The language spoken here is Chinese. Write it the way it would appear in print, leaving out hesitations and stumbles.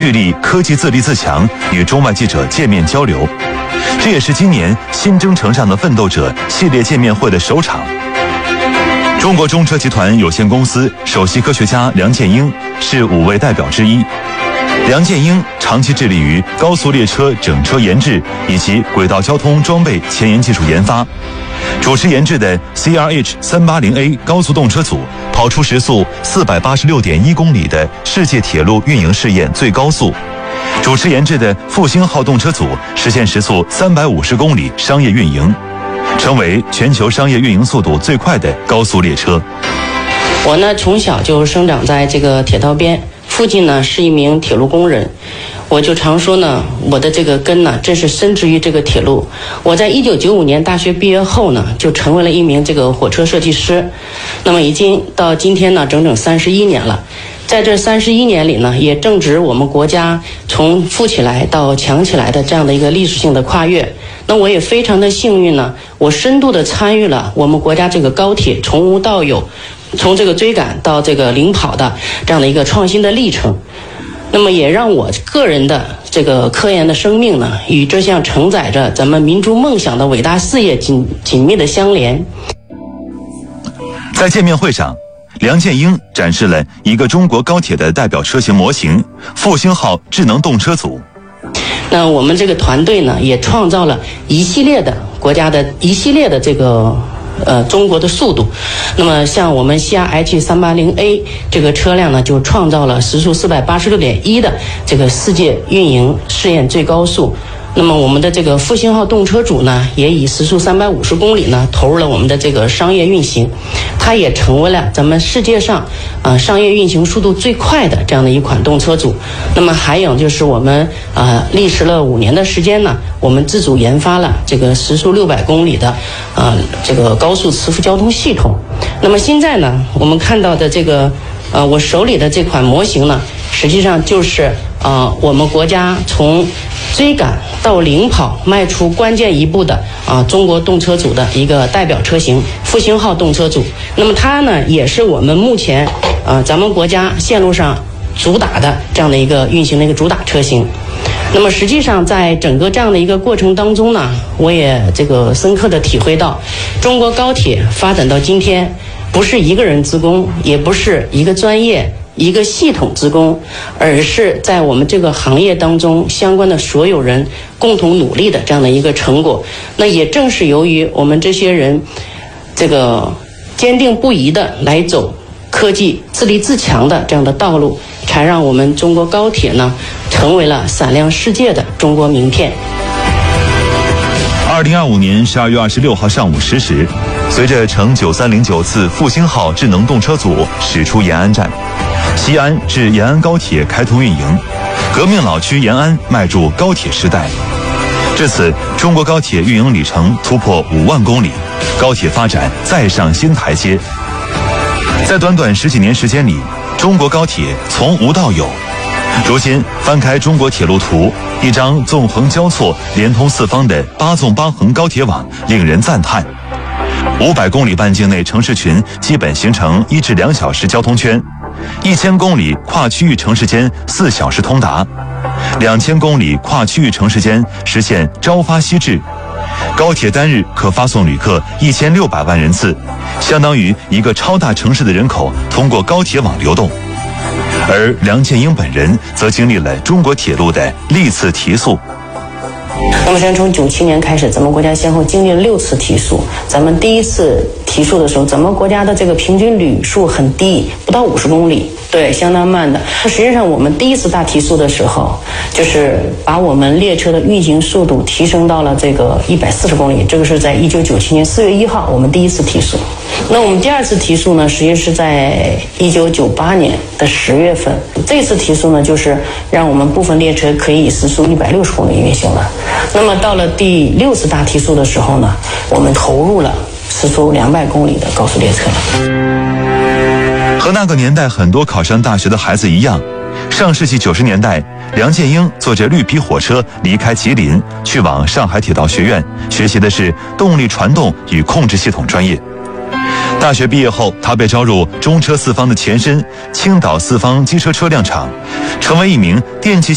蓄力科技自立自强，与中外记者见面交流。这也是今年新征程上的奋斗者系列见面会的首场。中国中车集团有限公司首席科学家梁建英是5位代表之一。梁建英长期致力于高速列车整车研制以及轨道交通装备前沿技术研发，主持研制的 CRH380A 高速动车组跑出时速486.1公里的世界铁路运营试验最高速，主持研制的复兴号动车组实现时速350公里商业运营，成为全球商业运营速度最快的高速列车。 我呢从小就生长在这个铁道边，父亲呢是一名铁路工人，我就常说呢，我的这个根呢真是深植于这个铁路。我在1995年大学毕业后呢，就成为了一名这个火车设计师，那么已经到今天呢整整31年了。在这31年里呢，也正值我们国家从富起来到强起来的这样的一个历史性的跨越。那我也非常的幸运呢，我深度的参与了我们国家这个高铁从无到有，从这个追赶到这个领跑的这样的一个创新的历程。那么也让我个人的这个科研的生命呢，与这项承载着咱们民族梦想的伟大事业紧密的相连。 在见面会上，梁建英展示了一个中国高铁的代表车型模型复兴号智能动车组。 那我们这个团队呢，也创造了一系列的国家的一系列的这个中国的速度。那么像我们 CRH380A 这个车辆呢，就创造了时速486.1的这个世界运营试验最高速。那么我们的这个复兴号动车组呢，也以时速350公里呢投入了我们的这个商业运行，它也成为了咱们世界上商业运行速度最快的这样的一款动车组。那么还有就是我们历时了5年的时间呢，我们自主研发了这个时速600公里的这个高速磁浮交通系统。那么现在呢，我们看到的这个我手里的这款模型呢，实际上就是我们国家从追赶到领跑迈出关键一步的中国动车组的一个代表车型复兴号动车组。那么它呢，也是我们目前咱们国家线路上主打的这样的一个运行的一个主打车型。那么实际上在整个这样的一个过程当中呢，我也这个深刻的体会到，中国高铁发展到今天，不是一个人之功，也不是一个专业一个系统之功，而是在我们这个行业当中相关的所有人共同努力的这样的一个成果。那也正是由于我们这些人这个坚定不移的来走科技自立自强的这样的道路，才让我们中国高铁呢成为了闪亮世界的中国名片。 2025年12月26号上午10时，随着乘9309次复兴号智能动车组驶出延安站，西安至延安高铁开通运营，革命老区延安迈入高铁时代。至此，中国高铁运营里程突破5万公里，高铁发展再上新台阶。在短短10几年时间里，中国高铁从无到有。如今翻开中国铁路图，一张纵横交错连通四方的8纵8横高铁网令人赞叹。500公里半径内城市群基本形成1至2小时交通圈，1000公里跨区域城市间4小时通达，2000公里跨区域城市间实现朝发夕至。高铁单日可发送旅客1600万人次，相当于一个超大城市的人口通过高铁网流动。而梁建英本人则经历了中国铁路的历次提速。 那么从97年开始，咱们国家先后经历了6次提速。咱们第一次提速的时候，咱们国家的这个平均旅速很低，不到50公里，对，相当慢的。实际上我们第一次大提速的时候，就是把我们列车的运行速度提升到了这个140公里，这个是在1997年4月1号我们第一次提速。那我们第二次提速呢，实际是在1998年的10月份。这次提速呢，就是让我们部分列车可以以时速160公里运行了。那么到了第6次大提速的时候呢，我们投入了时速200公里的高速列车了。 和那个年代很多考上大学的孩子一样，上世纪90年代，梁建英坐着绿皮火车离开吉林，去往上海铁道学院，学习的是动力传动与控制系统专业。大学毕业后，他被招入中车四方的前身青岛四方机车车辆厂，成为一名电气